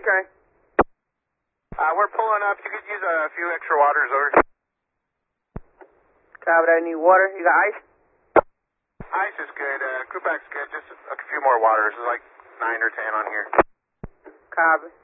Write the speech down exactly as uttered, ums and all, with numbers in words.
train? Uh, we're pulling up. You could use a few extra waters, over. Copy that. Need water? You got ice? Ice is good. Uh, crew pack's good. Just a, a few more waters. There's like nine or ten on here. Copy.